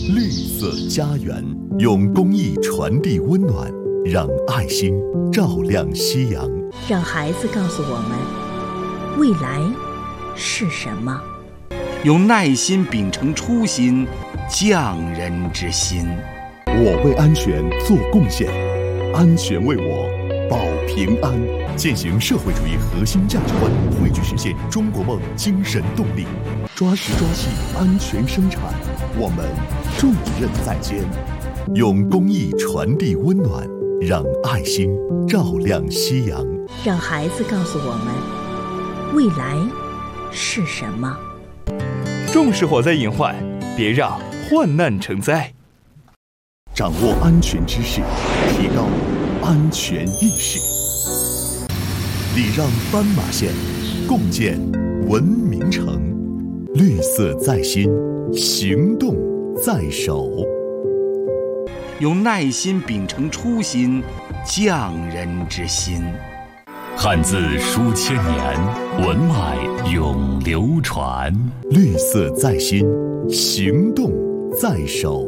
绿色家园，用公益传递温暖，让爱心照亮夕阳。 让孩子告诉我们，未来是什么？ 用耐心秉承初心，匠人之心。 我为安全做贡献，安全为我保平安。践行社会主义核心价值观，汇聚实现中国梦精神动力。抓实抓细，安全生产，我们重任在肩。用公益传递温暖，让爱心照亮夕阳。 让孩子告诉我们，未来是什么？ 重视火灾隐患，别让患难成灾。 掌握安全知识，提高安全意识。礼让斑马线，共建文明城。绿色在心，行动在手。 用耐心秉承初心，匠人之心。 汉字书千年，文脉永流传。 绿色在心，行动在手。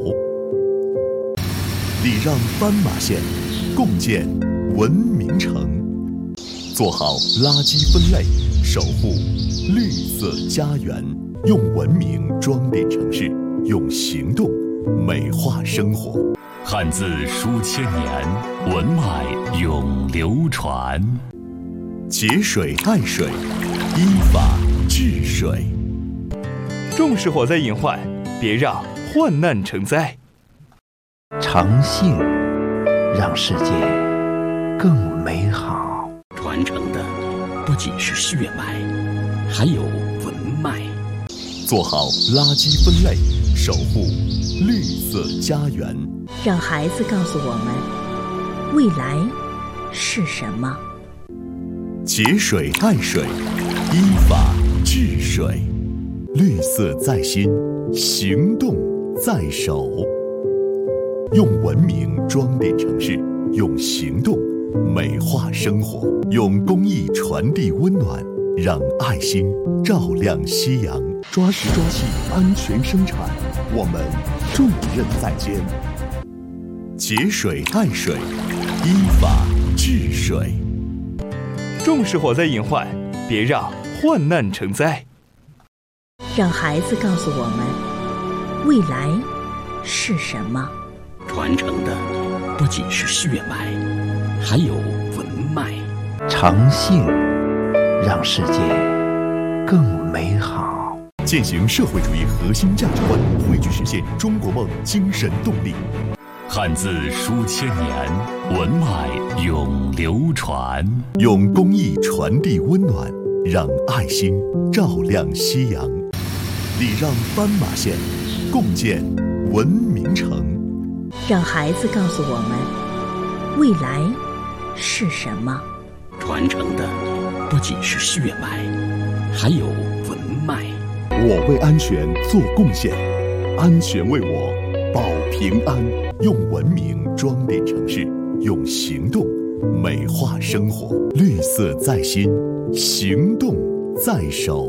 礼让斑马线，共建文明城。做好垃圾分类，守护绿色家园。用文明装点城市，用行动美化生活。 汉字书千年，文脉永流传。 节水爱水，依法治水。 重视火灾隐患，别让患难成灾。 诚信让世界更美好。 传承的不仅是血脉，还有文脉。 做好垃圾分类，守护绿色家园。 让孩子告诉我们，未来是什么？ 节水爱水，依法治水。绿色在心，行动在手。用文明装点城市，用行动美化生活。用公益传递温暖，让爱心照亮夕阳。抓实抓细，安全生产，我们重任在肩。节水爱水，依法治水。 重视火灾隐患，别让患难成灾。 让孩子告诉我们，未来是什么？ 传承的不仅是血脉，还有文脉。 诚信让世界更美好。 践行社会主义核心价值观，汇聚实现中国梦精神动力。 汉字书千年，文脉永流传。 用公益传递温暖，让爱心照亮夕阳。礼让斑马线，共建文明城。 让孩子告诉我们，未来是什么？ 传承的不仅是血脉，还有文脉。 我为安全做贡献，安全为我保平安。用文明装点城市，用行动美化生活。绿色在心，行动在手。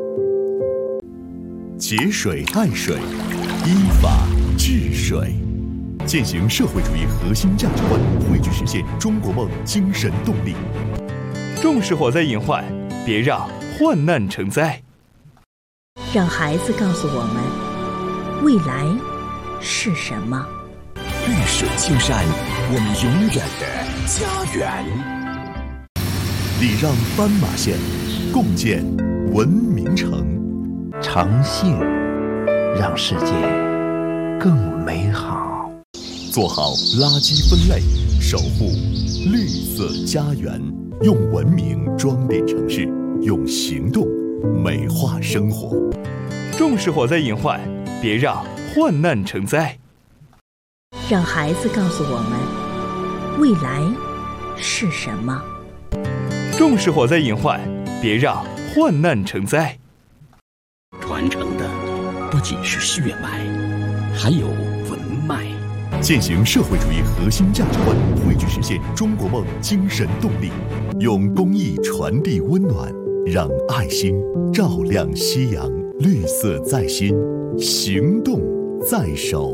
节水爱水，依法治水。践行社会主义核心价值观，汇聚实现中国梦精神动力。 重视火灾隐患，别让患难成灾。 让孩子告诉我们，未来是什么？ 绿水青山，我们永远的家园。 礼让斑马线，共建文明城。 诚信让世界更美好。 做好垃圾分类，守护绿色家园。用文明装点城市，用行动美化生活。 重视火灾隐患，别让患难成灾。 让孩子告诉我们，未来是什么？ 重视火灾隐患，别让患难成灾。 传承的不仅是血脉，还有文脉。 践行社会主义核心价值观，汇聚实现中国梦精神动力。用公益传递温暖，让爱心照亮夕阳。绿色在心，行动在手。